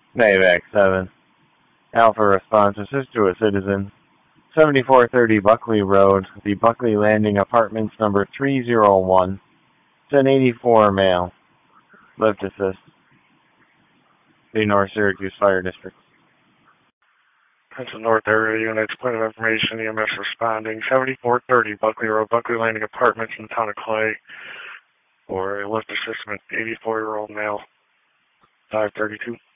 NAVAC 7. Alpha response, assist to a citizen. 7430 Buckley Road, the Buckley Landing Apartments, number 301. It's an 84 male. Lift assist. The North Syracuse Fire District. That's a North Area Units, point of information, EMS responding. 7430 Buckley Road, Buckley Landing Apartments in the town of Clay. For a lift assessment, 84-year-old male, 532.